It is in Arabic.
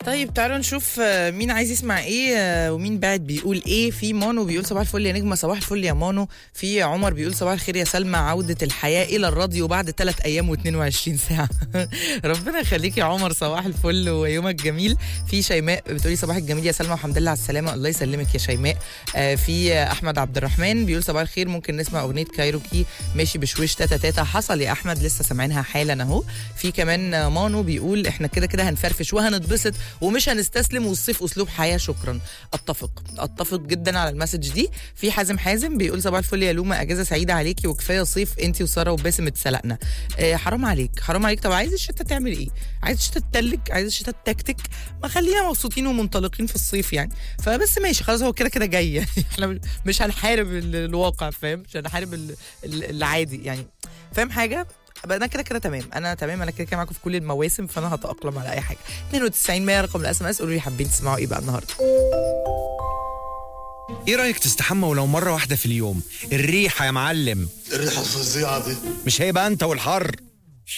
طيب تعالوا نشوف مين عايز يسمع ايه ومين بعد بيقول ايه. في مانو بيقول صباح الفل يا نجمة، صباح الفل يا مانو. في عمر بيقول صباح الخير يا سلمى، عودة الحياة إلى الراديو بعد 3 أيام و22 ساعة. ربنا يخليك يا عمر، صباح الفل ويومك جميل. في شيماء بتقولي صباح الجميل يا سلمى والحمد لله على السلامة. الله يسلمك يا شيماء. في أحمد عبد الرحمن بيقول صباح الخير، ممكن نسمع أغنية كايروكي ماشي بشويش تاتا تاتا. حصل يا أحمد، لسه سامعينها حالا أهو. في كمان مانو بيقول احنا كده كده هنفرفش وهنتبسط ومش هنستسلم، والصيف اسلوب حياه. شكرا، اتفق جدا على المسج دي. في حازم بيقول صباح الفل يا لومه، اجازه سعيده عليكي وكفايه صيف انتي وساره وباسم اتسلقنا. حرام عليك. طب عايز الشتا تعمل ايه؟ عايز الشتا تتلج؟ عايز الشتا تكتك؟ ما خلينا مبسوطين ومنطلقين في الصيف يعني. فبس ماشي خلاص، هو كده كده جاي. احنا مش هنحارب الواقع، فاهم؟ مش هنحارب العادي يعني، فاهم حاجه؟ انا كده كده تمام، انا كده كده معاكم في كل المواسم، فانا هتاقلم على اي حاجه. 92 رقم الاس ام اس، قولوا لي حابين تسمعوا ايه بقى النهارده. ايه رايك تستحمى ولو مره واحده في اليوم؟ الريحه يا معلم، الريحه الفظيعه دي مش هيبقى انت والحر.